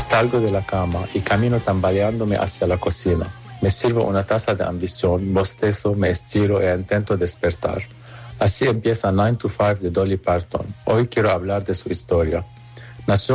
Salgo de la cama y camino tambaleándome hacia la cocina. Me sirvo una taza de ambición, bostezo, me estiro e intento despertar. Así empieza 9 to 5 de Dolly Parton. Hoy quiero hablar de su historia. Nació